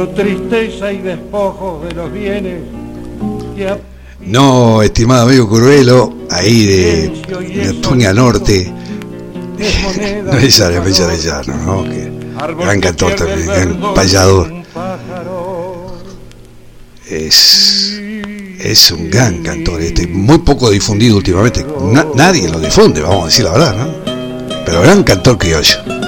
Tristeza y despojo de los bienes que No, estimado amigo Curvelo, ahí de Neptunia Norte, no es Arellano, ¿no? Que gran cantor también, gran payador. Es un gran cantor, muy poco difundido últimamente. Nadie lo difunde, vamos a decir la verdad, ¿no? Pero gran cantor criollo.